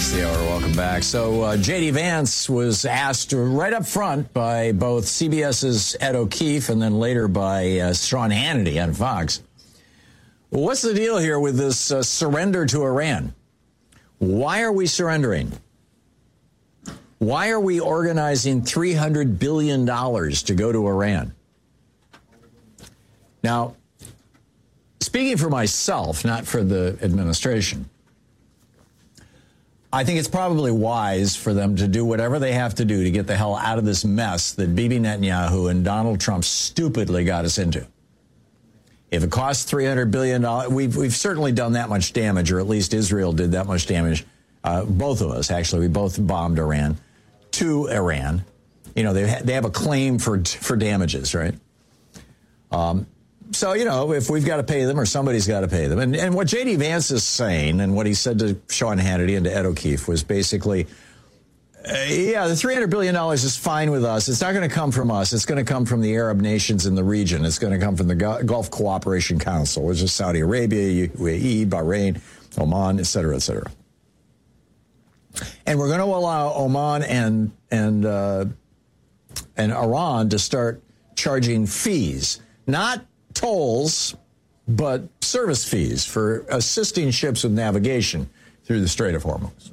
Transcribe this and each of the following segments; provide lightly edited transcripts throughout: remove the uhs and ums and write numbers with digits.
past the hour. Welcome back. So J.D. Vance was asked right up front by both CBS's Ed O'Keefe and then later by Sean Hannity on Fox. Well, what's the deal here with this surrender to Iran? Why are we surrendering? Why are we organizing $300 billion to go to Iran? Now, speaking for myself, not for the administration, I think it's probably wise for them to do whatever they have to do to get the hell out of this mess that Bibi Netanyahu and Donald Trump stupidly got us into. If it costs $300 billion, we've certainly done that much damage, or at least Israel did that much damage. Both of us, actually, we both bombed Iran to Iran. You know, they have a claim for damages, right? So, you know, if we've got to pay them or somebody's got to pay them. And what J.D. Vance is saying and what he said to Sean Hannity and to Ed O'Keefe was basically, yeah, the $300 billion is fine with us. It's not going to come from us. It's going to come from the Arab nations in the region. It's going to come from the Gulf Cooperation Council, which is Saudi Arabia, UAE, Bahrain, Oman, et cetera, et cetera. And we're going to allow Oman and Iran to start charging fees, not tolls, but service fees for assisting ships with navigation through the Strait of Hormuz.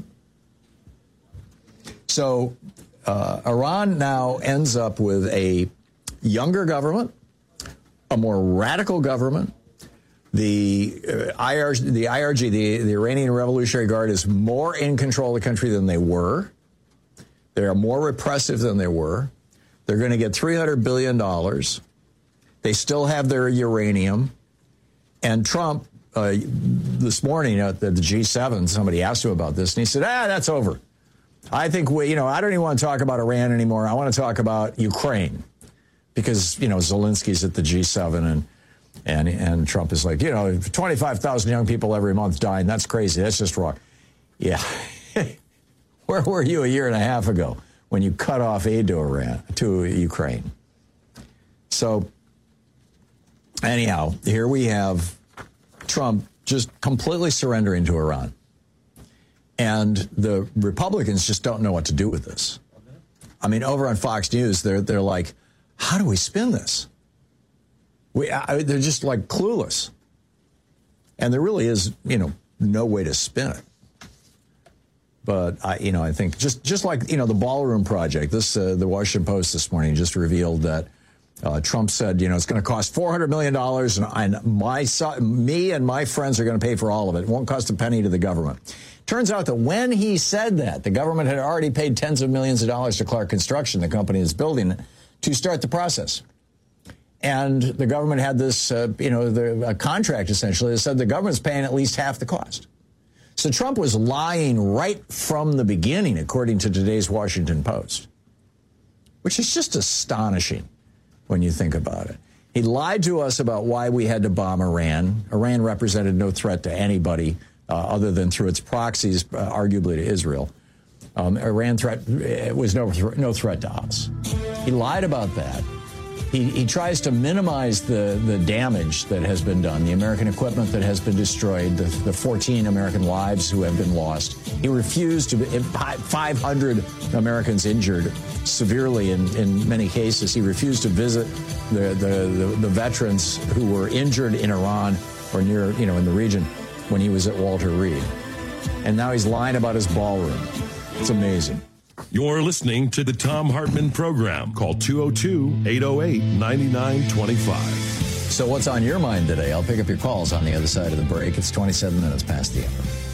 So Iran now ends up with a younger government, a more radical government. The IRG, the Iranian Revolutionary Guard, is more in control of the country than they were. They are more repressive than they were. They're going to get $300 billion. They still have their uranium. And Trump, this morning at the G7, somebody asked him about this, and he said, that's over. I think I don't even want to talk about Iran anymore. I want to talk about Ukraine. Because, Zelensky's at the G7 and Trump is like, 25,000 young people every month dying. That's crazy. That's just wrong. Yeah. Where were you a year and a half ago when you cut off aid to Ukraine? So, anyhow, here we have Trump just completely surrendering to Iran. And the Republicans just don't know what to do with this. I mean, over on Fox News, they're like, how do we spin this? They're just like clueless. And there really is, no way to spin it. But I think just like, the Ballroom Project, the Washington Post this morning just revealed that Trump said, it's going to cost $400 million and me and my friends are going to pay for all of it. It won't cost a penny to the government. Turns out that when he said that, the government had already paid tens of millions of dollars to Clark Construction, the company that's building it, to start the process. And the government had this, a contract essentially that said the government's paying at least half the cost. So Trump was lying right from the beginning, according to today's Washington Post, which is just astonishing when you think about it. He lied to us about why we had to bomb Iran. Iran represented no threat to anybody other than through its proxies, arguably to Israel. Iran was no threat to us. He lied about that. He tries to minimize the damage that has been done, the American equipment that has been destroyed, the 14 American lives who have been lost. He refused to, 500 Americans injured severely in many cases. He refused to visit the veterans who were injured in Iran or near, in the region when he was at Walter Reed. And now he's lying about his ballroom. It's amazing. You're listening to the Thom Hartmann Program. Call 202-808-9925. So what's on your mind today? I'll pick up your calls on the other side of the break. It's 27 minutes past the hour.